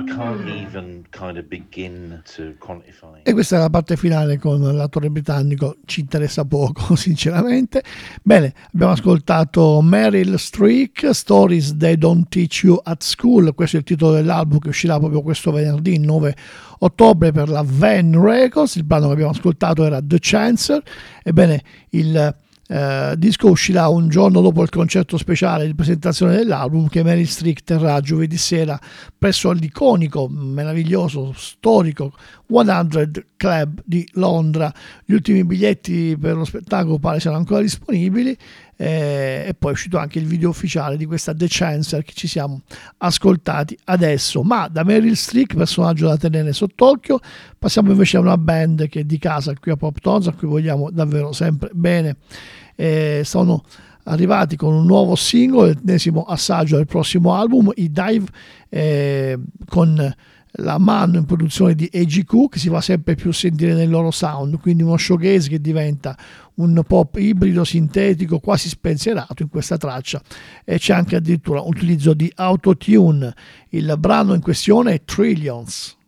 I can't even kind of begin to quantify. E questa è la parte finale con l'attore britannico, ci interessa poco sinceramente. Bene, abbiamo ascoltato Meryl Streep, Stories They Don't Teach You at School, questo è il titolo dell'album che uscirà proprio questo venerdì 9 ottobre per la Van Records. Il brano che abbiamo ascoltato era The Chancer. Ebbene, il disco uscirà un giorno dopo il concerto speciale di presentazione dell'album che Meryl Streep terrà giovedì sera presso l'iconico, meraviglioso, storico 100 Club di Londra. Gli ultimi biglietti per lo spettacolo pare siano ancora disponibili, e poi è uscito anche il video ufficiale di questa The Chancer che ci siamo ascoltati adesso. Ma da Meryl Streep, personaggio da tenere sott'occhio, passiamo invece a una band che è di casa qui a Pop Tones, a cui vogliamo davvero sempre bene. Sono arrivati con un nuovo singolo, l'ennesimo assaggio del prossimo album, i Dive, con la mano in produzione di AGQ, che si fa sempre più sentire nel loro sound, quindi uno showgaze che diventa un pop ibrido sintetico quasi spensierato in questa traccia, e c'è anche addirittura un utilizzo di autotune. Il brano in questione è Trillions.